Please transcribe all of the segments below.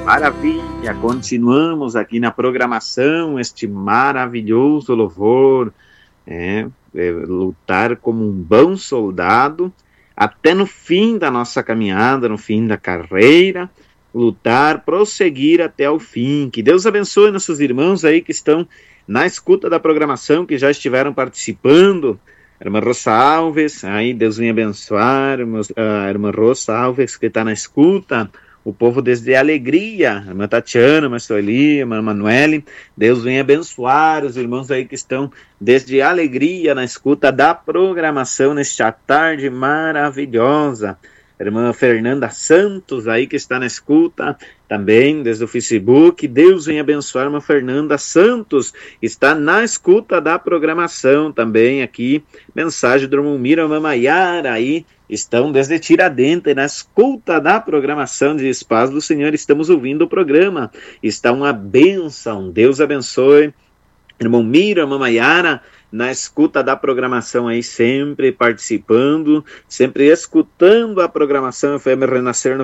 Maravilha, continuamos aqui na programação, este maravilhoso louvor, lutar como um bom soldado, até no fim da nossa caminhada, no fim da carreira, lutar, prosseguir até o fim. Que Deus abençoe nossos irmãos aí que estão na escuta da programação, que já estiveram participando. A irmã Rosa Alves, aí Deus venha abençoar, a irmã Rosa Alves que está na escuta, o povo desde Alegria, a irmã Tatiana, a irmã Sueli, a irmã Manuele, Deus venha abençoar os irmãos aí que estão desde Alegria na escuta da programação nesta tarde maravilhosa. A irmã Fernanda Santos aí que está na escuta também desde o Facebook, Deus venha abençoar a irmã Fernanda Santos, está na escuta da programação também aqui, mensagem do irmão Mira, a irmã Maiara aí, estão desde Tiradentes, na escuta da programação de Paz do Senhor, estamos ouvindo o programa, está uma bênção, Deus abençoe, irmão Mira, irmã Maiara, na escuta da programação aí, sempre participando, sempre escutando a programação FM Renascer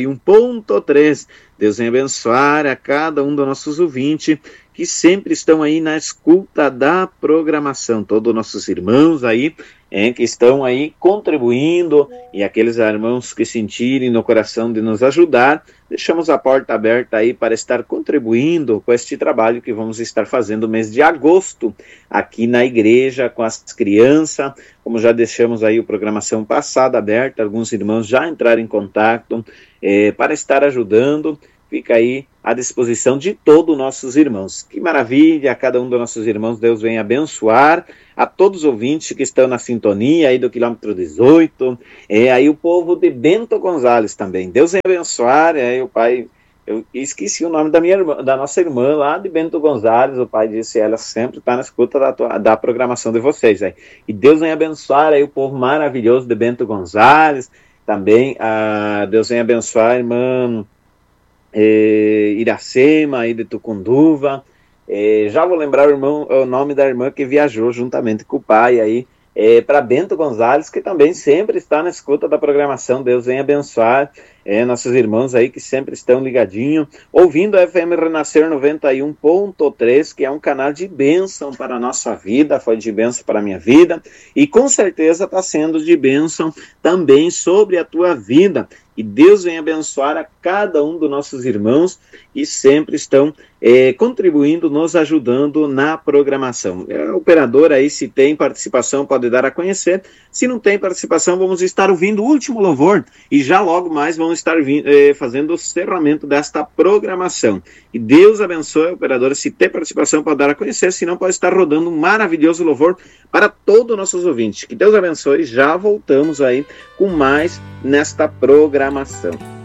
91.3, Deus venha abençoar a cada um dos nossos ouvintes, que sempre estão aí na escuta da programação, todos os nossos irmãos aí, que estão aí contribuindo, e aqueles irmãos que sentirem no coração de nos ajudar, deixamos a porta aberta aí para estar contribuindo com este trabalho que vamos estar fazendo no mês de agosto, aqui na igreja, com as crianças, como já deixamos aí a programação passada aberta, alguns irmãos já entraram em contato para estar ajudando, fica aí à disposição de todos os nossos irmãos. Que maravilha, a cada um dos nossos irmãos, Deus venha abençoar, a todos os ouvintes que estão na sintonia aí do quilômetro 18, aí o povo de Bento Gonzales também, Deus venha abençoar, aí o pai, eu esqueci o nome da minha irmã, da nossa irmã lá de Bento Gonzales, o pai disse, ela sempre está na escuta da programação de vocês, aí. E Deus venha abençoar aí o povo maravilhoso de Bento Gonzales, também, Deus venha abençoar a irmã Iracema, aí de Tucunduva, já vou lembrar o nome da irmã que viajou juntamente com o pai aí para Bento Gonzales, que também sempre está na escuta da programação. Deus venha abençoar nossos irmãos aí que sempre estão ligadinhos, ouvindo a FM Renascer 91.3, que é um canal de bênção para a nossa vida, foi de bênção para a minha vida, e com certeza está sendo de bênção também sobre a tua vida. E Deus venha abençoar a cada um dos nossos irmãos que sempre estão contribuindo, nos ajudando na programação. A operadora aí, se tem participação, pode dar a conhecer. Se não tem participação, vamos estar ouvindo o último louvor e já logo mais vamos estar fazendo o encerramento desta programação. E Deus abençoe a operadora. Se tem participação, pode dar a conhecer. Se não, pode estar rodando um maravilhoso louvor para todos os nossos ouvintes. Que Deus abençoe. Já voltamos aí com mais nesta programação.